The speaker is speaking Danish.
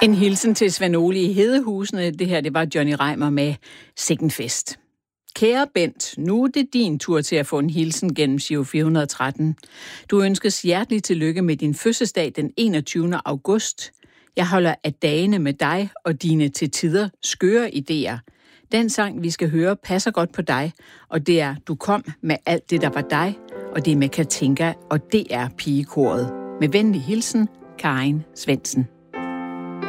En hilsen til Svend Ole i Hedehusene. Det her, det var Johnny Reimer med Sikken Fest. Kære Bent, nu er det din tur til at få en hilsen gennem Giro 413. Du ønskes hjertelig tillykke med din fødselsdag den 21. august. Jeg holder af dagene med dig og dine til tider skøre idéer. Den sang, vi skal høre, passer godt på dig, og det er Du kom med alt det, der var dig, og det er med Katinka, og det er pigekoret. Med venlig hilsen, Karin Svendsen.